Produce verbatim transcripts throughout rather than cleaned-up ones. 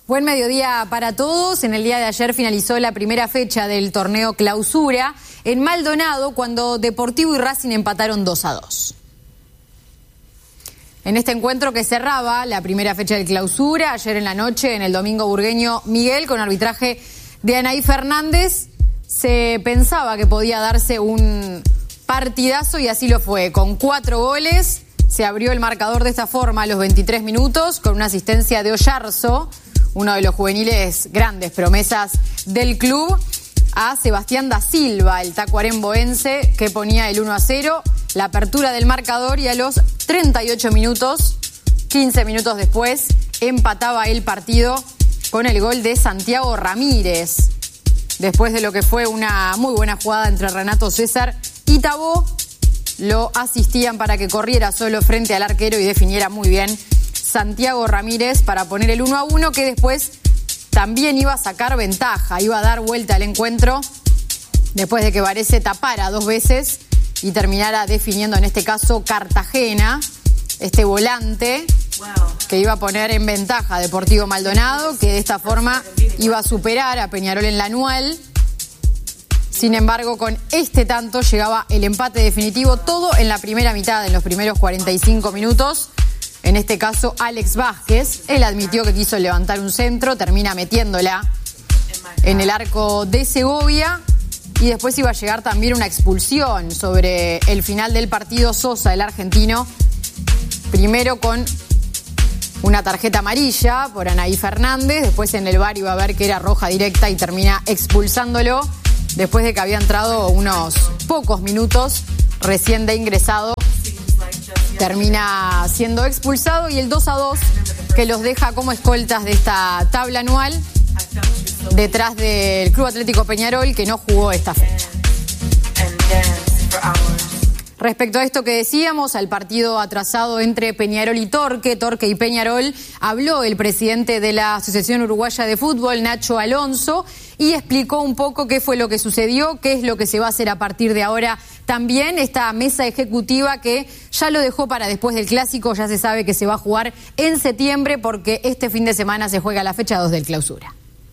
Buen mediodía para todos. En el día de ayer finalizó la primera fecha del torneo Clausura en Maldonado cuando Deportivo y Racing empataron dos a dos. En este encuentro que cerraba la primera fecha del Clausura, ayer en la noche en el Domingo Burgueño Miguel, con arbitraje de Anaí Fernández, se pensaba que podía darse un partidazo y así lo fue. Con cuatro goles se abrió el marcador de esta forma a los veintitrés minutos con una asistencia de Oyarzo, uno de los juveniles grandes promesas del club, a Sebastián da Silva, el tacuaremboense, que ponía el uno a cero, la apertura del marcador, y a los treinta y ocho minutos, quince minutos después, empataba el partido con el gol de Santiago Ramírez. Después de lo que fue una muy buena jugada entre Renato César y Tabó, lo asistían para que corriera solo frente al arquero y definiera muy bien Santiago Ramírez para poner el uno a uno, que después también iba a sacar ventaja, iba a dar vuelta al encuentro después de que Varese tapara dos veces y terminara definiendo en este caso Cartagena, este volante que iba a poner en ventaja a Deportivo Maldonado, que de esta forma iba a superar a Peñarol en la anual. Sin embargo, con este tanto llegaba el empate definitivo, todo en la primera mitad, en los primeros cuarenta y cinco minutos. En este caso, Alex Vázquez, él admitió que quiso levantar un centro, termina metiéndola en el arco de Segovia, y después iba a llegar también una expulsión sobre el final del partido. Sosa, el argentino, primero con una tarjeta amarilla por Anaí Fernández, después en el V A R iba a ver que era roja directa y termina expulsándolo después de que había entrado unos pocos minutos recién de ingresado. Termina siendo expulsado, y el dos a dos que los deja como escoltas de esta tabla anual detrás del Club Atlético Peñarol, que no jugó esta fecha. Respecto a esto que decíamos, al partido atrasado entre Peñarol y Torque, Torque y Peñarol, habló el presidente de la Asociación Uruguaya de Fútbol, Nacho Alonso, y explicó un poco qué fue lo que sucedió, qué es lo que se va a hacer a partir de ahora. También esta mesa ejecutiva que ya lo dejó para después del Clásico, ya se sabe que se va a jugar en septiembre porque este fin de semana se juega la fecha dos del Clausura.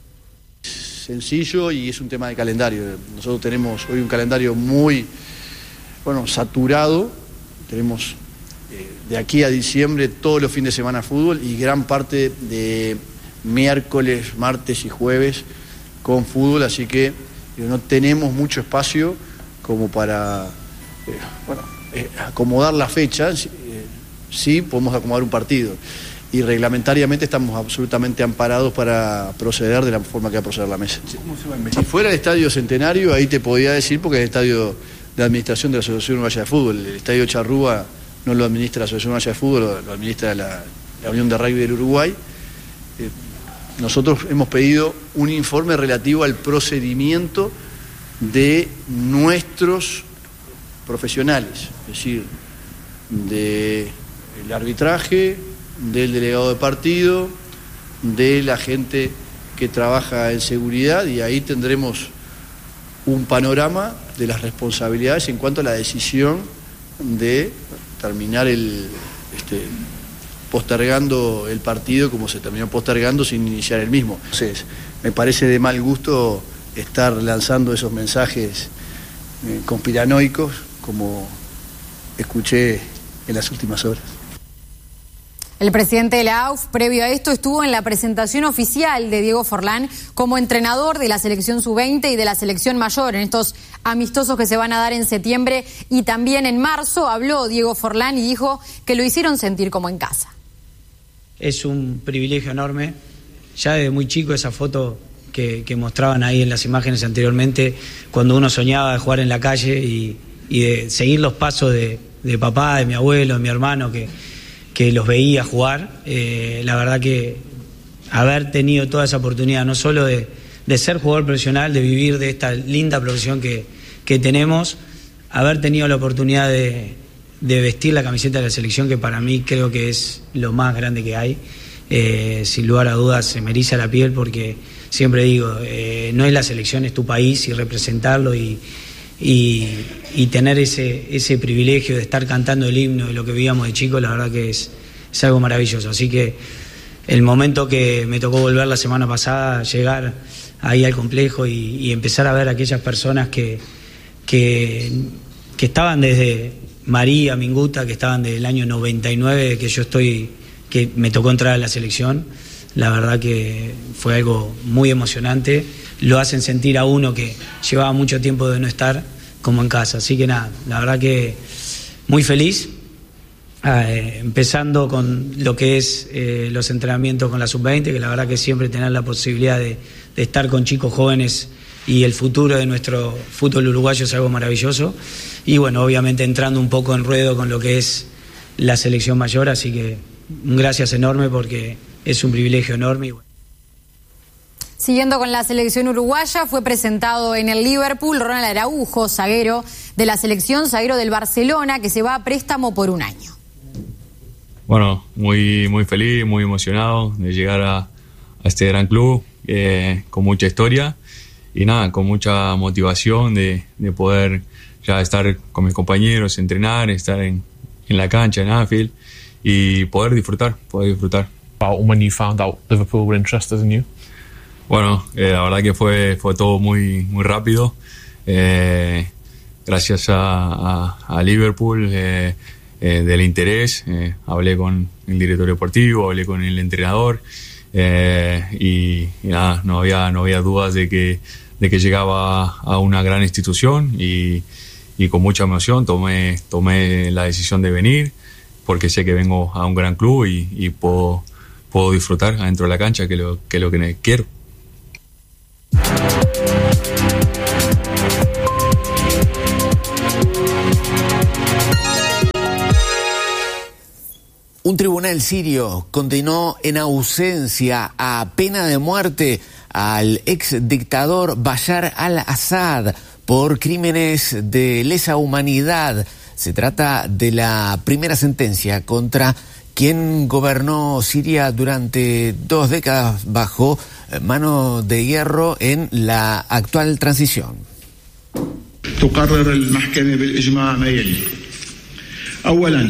Sencillo, y es un tema de calendario. Nosotros tenemos hoy un calendario muy, bueno, saturado. Tenemos eh, de aquí a diciembre todos los fines de semana fútbol y gran parte de miércoles, martes y jueves con fútbol, así que eh, no tenemos mucho espacio como para eh, bueno, eh, acomodar la fecha. Eh, sí podemos acomodar un partido, y reglamentariamente estamos absolutamente amparados para proceder de la forma que va a proceder la mesa. Si fuera el Estadio Centenario, ahí te podía decir, porque es el estadio de administración de la Asociación Uruguaya de Fútbol. El Estadio Charrúa no lo administra la Asociación Uruguaya de Fútbol, lo, lo administra la, la Unión de Rugby del Uruguay. Eh, nosotros hemos pedido un informe relativo al procedimiento de nuestros profesionales, es decir, del arbitraje, del delegado de partido, de la gente que trabaja en seguridad, y ahí tendremos un panorama de las responsabilidades en cuanto a la decisión de terminar el este, postergando el partido como se terminó postergando sin iniciar el mismo. Entonces, me parece de mal gusto estar lanzando esos mensajes eh, conspiranoicos como escuché en las últimas horas. El presidente de la A U F, previo a esto, estuvo en la presentación oficial de Diego Forlán como entrenador de la selección sub veinte y de la selección mayor en estos amistosos que se van a dar en septiembre y también en marzo. Habló Diego Forlán y dijo que lo hicieron sentir como en casa. Es un privilegio enorme. Ya desde muy chico, esa foto que, que mostraban ahí en las imágenes anteriormente, cuando uno soñaba de jugar en la calle y, y de seguir los pasos de, de papá, de mi abuelo, de mi hermano, que que los veía jugar, eh, la verdad que haber tenido toda esa oportunidad, no solo de, de ser jugador profesional, de vivir de esta linda profesión que, que tenemos, haber tenido la oportunidad de, de vestir la camiseta de la selección, que para mí creo que es lo más grande que hay, eh, sin lugar a dudas se me eriza la piel, porque siempre digo, eh, no es la selección, es tu país, y representarlo y Y, y tener ese, ese privilegio de estar cantando el himno de lo que vivíamos de chicos, la verdad que es, es algo maravilloso. Así que el momento que me tocó volver la semana pasada, llegar ahí al complejo y, y empezar a ver a aquellas personas que, que, que estaban desde María Minguta, que estaban desde el año noventa y nueve, que yo estoy, que me tocó entrar a la selección. La verdad que fue algo muy emocionante. Lo hacen sentir a uno que llevaba mucho tiempo de no estar como en casa. Así que nada, la verdad que muy feliz. Eh, empezando con lo que es eh, los entrenamientos con la sub veinte, que la verdad que siempre tener la posibilidad de, de estar con chicos jóvenes y el futuro de nuestro fútbol uruguayo es algo maravilloso. Y bueno, obviamente entrando un poco en ruedo con lo que es la selección mayor, así que un gracias enorme porque es un privilegio enorme. Siguiendo con la selección uruguaya, fue presentado en el Liverpool Ronald Araujo, zaguero de la selección, zaguero del Barcelona, que se va a préstamo por un año. Bueno, muy, muy feliz, muy emocionado de llegar a, a este gran club, eh, con mucha historia y nada, con mucha motivación de, de poder ya estar con mis compañeros, entrenar, estar en, en la cancha, en Anfield y poder disfrutar, poder disfrutar. When you found out Liverpool were interested in you? Bueno, eh, la verdad que fue, fue todo muy, muy rápido. Eh, gracias a, a, a Liverpool, eh, Eh, del interés, eh, hablé con el director deportivo, hablé con el entrenador eh, y, y nada, no había, no había dudas de que, de que llegaba a una gran institución y, y con mucha emoción tomé, tomé la decisión de venir porque sé que vengo a un gran club y, y puedo, puedo disfrutar adentro de la cancha, que es lo que, lo que quiero. Un tribunal sirio condenó en ausencia a pena de muerte al ex dictador Bashar al-Assad por crímenes de lesa humanidad. Se trata de la primera sentencia contra quien gobernó Siria durante dos décadas bajo mano de hierro en la actual transición. تقرر المحكمة بالإجماع ما يلي. أولاً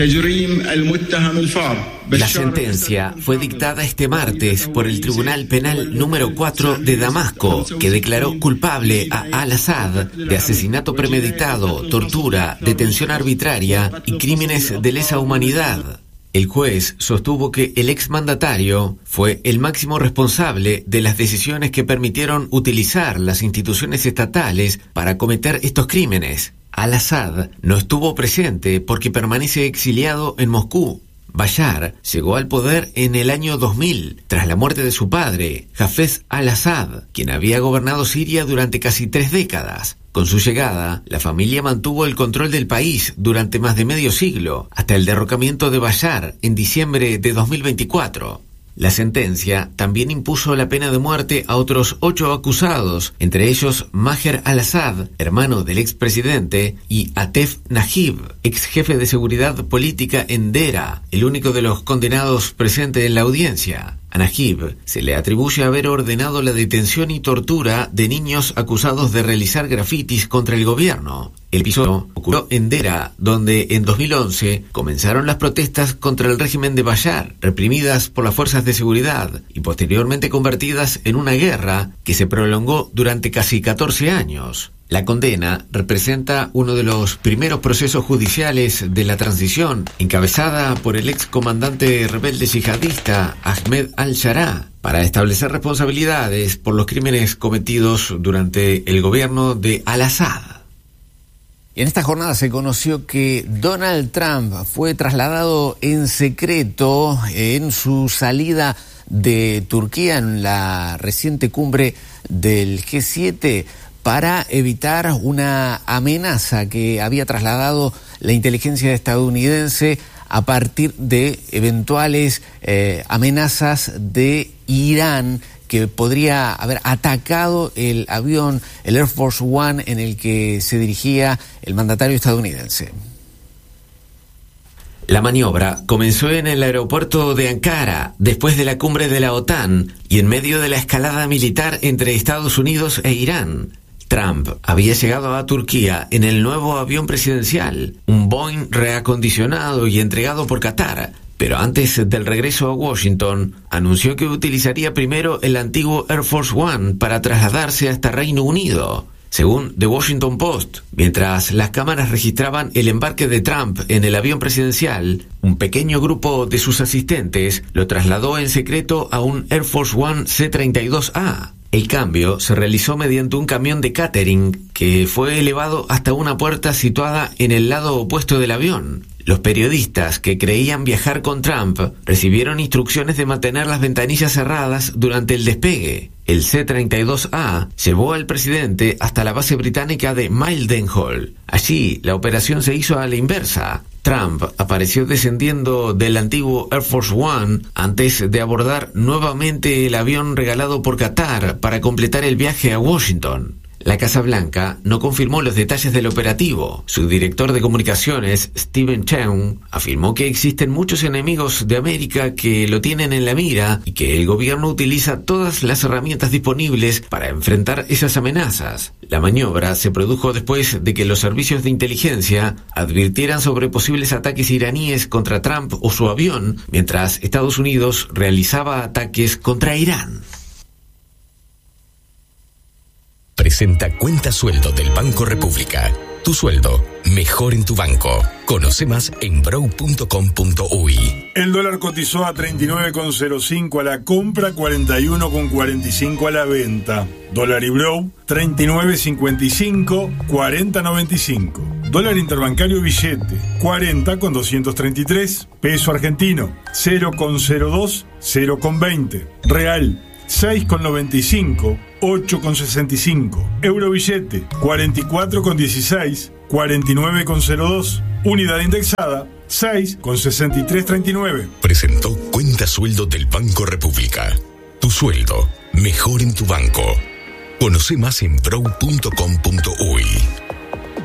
La sentencia fue dictada este martes por el Tribunal Penal número cuatro de Damasco, que declaró culpable a al-Assad de asesinato premeditado, tortura, detención arbitraria y crímenes de lesa humanidad. El juez sostuvo que el exmandatario fue el máximo responsable de las decisiones que permitieron utilizar las instituciones estatales para cometer estos crímenes. Al-Assad no estuvo presente porque permanece exiliado en Moscú. Bashar llegó al poder en el año dos mil, tras la muerte de su padre, Hafez al-Assad, quien había gobernado Siria durante casi tres décadas. Con su llegada, la familia mantuvo el control del país durante más de medio siglo, hasta el derrocamiento de Bashar en diciembre de dos mil veinticuatro. La sentencia también impuso la pena de muerte a otros ocho acusados, entre ellos Maher al-Assad, hermano del expresidente, y Atef Najib, ex jefe de seguridad política en Dera, el único de los condenados presente en la audiencia. A Najib se le atribuye haber ordenado la detención y tortura de niños acusados de realizar grafitis contra el gobierno. El episodio ocurrió en Dera, donde en dos mil once comenzaron las protestas contra el régimen de Bashar, reprimidas por las fuerzas de seguridad y posteriormente convertidas en una guerra que se prolongó durante casi catorce años. La condena representa uno de los primeros procesos judiciales de la transición, encabezada por el ex comandante rebelde yihadista Ahmed al-Sharaa, para establecer responsabilidades por los crímenes cometidos durante el gobierno de al-Assad. Y en esta jornada se conoció que Donald Trump fue trasladado en secreto en su salida de Turquía en la reciente cumbre del G siete para evitar una amenaza que había trasladado la inteligencia estadounidense a partir de eventuales eh, amenazas de Irán, que podría haber atacado el avión, el Air Force One, en el que se dirigía el mandatario estadounidense. La maniobra comenzó en el aeropuerto de Ankara, después de la cumbre de la OTAN y en medio de la escalada militar entre Estados Unidos e Irán. Trump había llegado a Turquía en el nuevo avión presidencial, un Boeing reacondicionado y entregado por Qatar, pero antes del regreso a Washington, anunció que utilizaría primero el antiguo Air Force One para trasladarse hasta Reino Unido. Según The Washington Post, mientras las cámaras registraban el embarque de Trump en el avión presidencial, un pequeño grupo de sus asistentes lo trasladó en secreto a un Air Force One C treinta y dos A. El cambio se realizó mediante un camión de catering que fue elevado hasta una puerta situada en el lado opuesto del avión. Los periodistas que creían viajar con Trump recibieron instrucciones de mantener las ventanillas cerradas durante el despegue. El C treinta y dos A llevó al presidente hasta la base británica de Mildenhall. Allí, la operación se hizo a la inversa. Trump apareció descendiendo del antiguo Air Force One antes de abordar nuevamente el avión regalado por Qatar para completar el viaje a Washington. La Casa Blanca no confirmó los detalles del operativo. Su director de comunicaciones, Stephen Cheung, afirmó que existen muchos enemigos de América que lo tienen en la mira y que el gobierno utiliza todas las herramientas disponibles para enfrentar esas amenazas. La maniobra se produjo después de que los servicios de inteligencia advirtieran sobre posibles ataques iraníes contra Trump o su avión, mientras Estados Unidos realizaba ataques contra Irán. Presenta Cuenta Sueldo del Banco República. Tu sueldo, mejor en tu banco. Conoce más en brow punto com punto uy. El dólar cotizó a treinta y nueve con cero cinco a la compra, cuarenta y uno con cuarenta y cinco a la venta. Dólar y Brow, treinta y nueve cincuenta y cinco, cuarenta noventa y cinco. Dólar interbancario billete, cuarenta con doscientos treinta y tres. Peso argentino, cero con cero dos, cero con veinte. Real, seis con noventa y cinco, ocho con sesenta y cinco. Euro billete, cuarenta y cuatro con dieciséis, cuarenta y nueve con cero dos. Unidad indexada, seis con sesenta y tres treinta y nueve. Presentó Cuenta Sueldo del Banco República. Tu sueldo, mejor en tu banco. Conoce más en brow punto com punto uy.